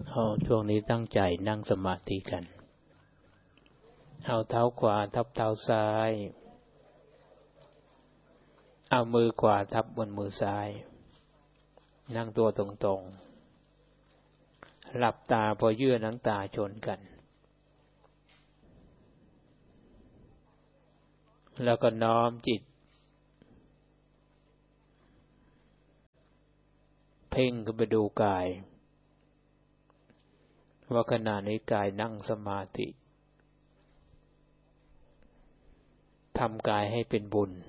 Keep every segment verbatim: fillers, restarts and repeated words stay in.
เอาช่วงนี้ตั้งใจนั่งสมาธิกันเอาเท้าขวาทับเท้าซ้ายเอามือขวาทับบนมือซ้ายนั่งตัวตรงๆหลับตาพอเยื่อหนังตาชนกันแล้วก็น้อมจิตเพ่งขึ้นไปดูกายว่าขณะนี้กายนั่งสมาธิทำกายให้เป็นบุญ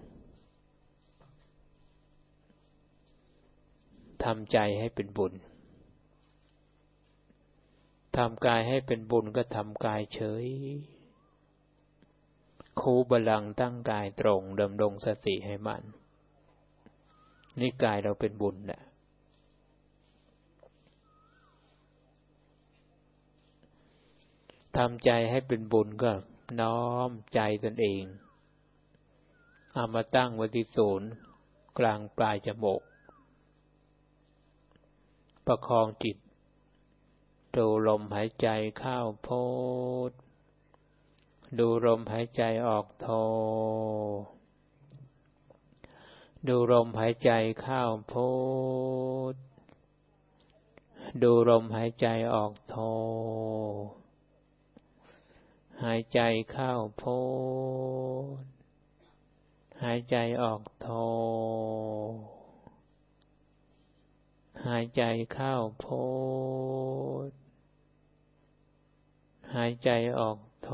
ทำใจให้เป็นบุญทำกายให้เป็นบุญก็ทำกายเฉยคูบัลลังก์ตั้งกายตรงดำรงสติให้มั่นนี่กายเราเป็นบุญแหละทำใจให้เป็นบุญก็น้อมใจตนเองเอามาตั้งไว้ที่ศูนย์กลางปลายจมูกประคองจิตดูลมหายใจเข้าโพธดูลมหายใจออกโทดูลมหายใจเข้าโพธดูลมหายใจออกโทหายใจเข้าโพธหายใจออกโทหายใจเข้าโพธหายใจออกโท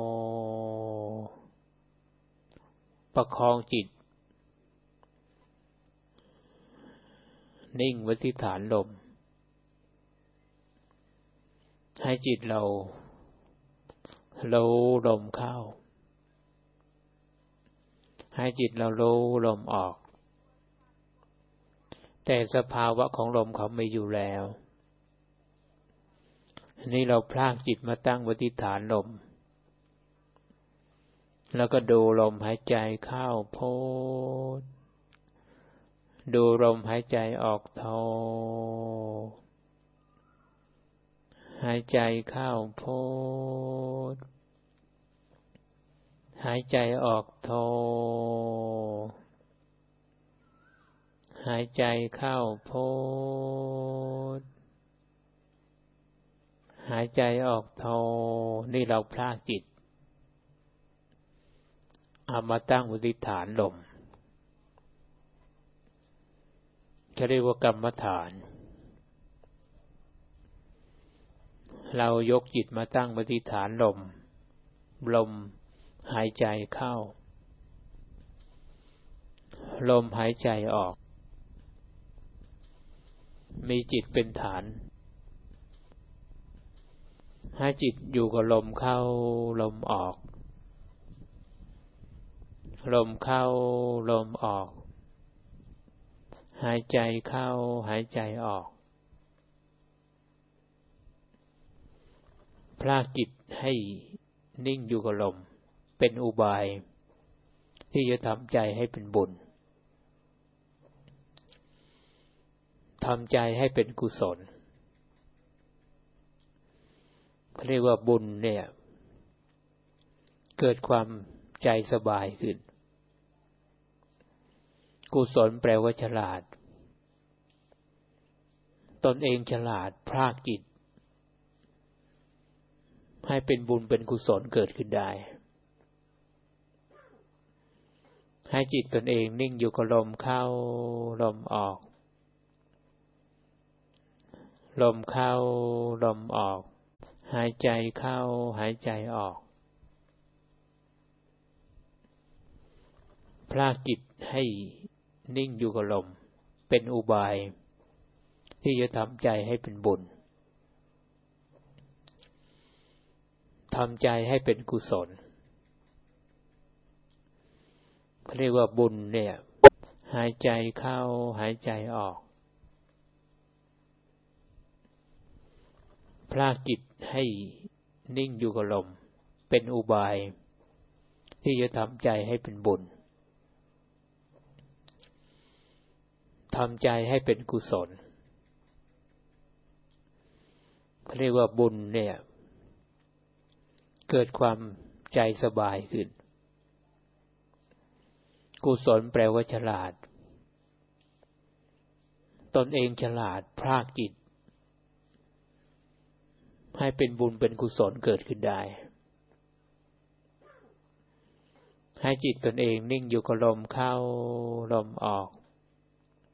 ประคองจิตนิ่งไว้ที่ฐานลมให้จิตเรารู้ลมเข้าให้จิตเรารู้ลมออกแต่สภาวะของลมเขาไม่อยู่แล้วนี่เราพลากจิตมาตั้งไว้ที่ฐานลมแล้วก็ดูลมหายใจเข้าโพธดูลมหายใจออกโทหายใจเข้าโพธหายใจออกโทหายใจเข้าโพธหายใจออกโทนี่เราพลากจิตเอามาตั้งไว้ที่ฐานลมจะเรียกว่ากรรมฐานเรายกจิตมาตั้งไว้ที่ฐานลมลมหายใจเข้าลมหายใจออกมีจิตเป็นฐานให้จิตอยู่กับลมเข้าลมออกลมเข้าลมออกหายใจเข้าหายใจออกพลากจิตให้นิ่งอยู่กับลมเป็นอุบายที่จะทำใจให้เป็นบุญทำใจให้เป็นกุศลเรียกว่าบุญเนี่ยเกิดความใจสบายขึ้นกุศลแปลว่าฉลาดตนเองฉลาดพรากจิตให้เป็นบุญเป็นกุศลเกิดขึ้นได้ให้จิตตนเองนิ่งอยู่กับลมเข้าลมออกลมเข้าลมออกหายใจเข้าหายใจออกพลากจิตให้นิ่งอยู่กับลมเป็นอุบายที่จะทำใจให้เป็นบุญทำใจให้เป็นกุศลเรียกว่าบุญเนี่ยหายใจเข้าหายใจออกพลากจิตให้นิ่งอยู่กับลมเป็นอุบายที่จะทำใจให้เป็นบุญทำใจให้เป็นกุศลเรียกว่าบุญเนี่ยเกิดความใจสบายขึ้นกุศลแปลว่าฉลาดตนเองฉลาดพรากจิตให้เป็นบุญเป็นกุศลเกิดขึ้นได้ให้จิตตนเองนิ่งอยู่กับลมเข้าลมออก